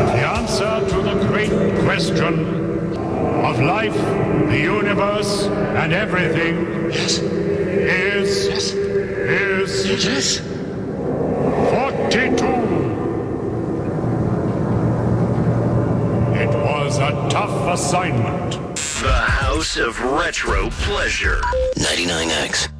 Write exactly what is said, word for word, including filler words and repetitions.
The answer to the great question of life, the universe, and everything Yes. is... Yes. is... Yes. forty-two. It was a tough assignment. The House of Retro Pleasure. ninety-nine X.